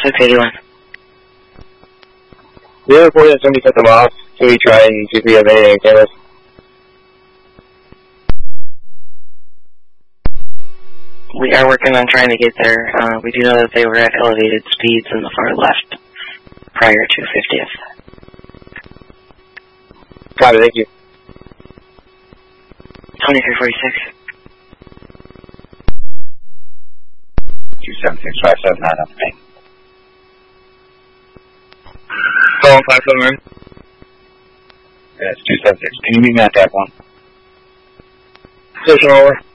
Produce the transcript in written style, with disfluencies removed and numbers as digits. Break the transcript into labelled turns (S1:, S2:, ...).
S1: 2681.
S2: We reported that somebody cut them off. Can we try and see if we have any cameras?
S1: We are working on trying to get there. We do know that they were at elevated speeds in the far left prior to 50th.
S2: Got it, thank you.
S1: 2346.
S3: 276579 up to me.
S2: Call 579.
S3: That's 276. Can you meet me at that one?
S2: Station over.